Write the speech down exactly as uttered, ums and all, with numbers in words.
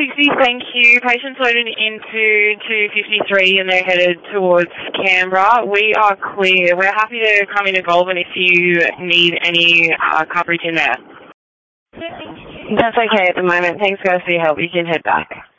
sixty, thank you. Patients loaded into two fifty-three and they're headed towards Canberra. We are clear. We're happy to come into Goulburn if you need any uh, coverage in there. That's okay at the moment. Thanks guys for your help. You can head back.